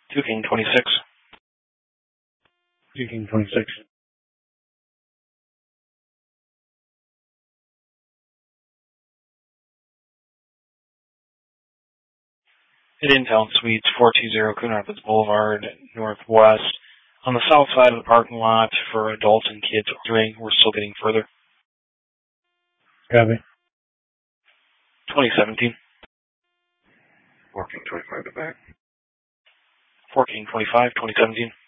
2 King 26. 2 King 26. Hit Intel Suites 420 Coon Rapids Boulevard, Northwest. On the south side of the parking lot for adults and kids. We're still getting further. Copy. 2017. 4 King 25 to back. 4 King 25, 2017.